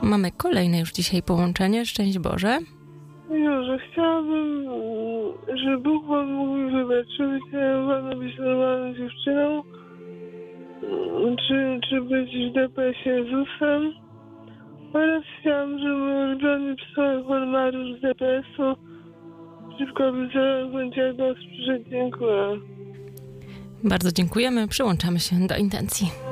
Mamy kolejne już dzisiaj połączenie. Szczęść Boże. Że chciałabym, żeby Bóg Wam mógł mi wybrać, czy chciałam być normalną dziewczyną, czy być w DPS-ie Jezusem. Oraz chciałam, żeby mój ulubiony psycholog pan Mariusz z DPS-u szybko wyzwał, będzie jak nas przyszedł. Dziękuję. Bardzo dziękujemy. Przyłączamy się do intencji.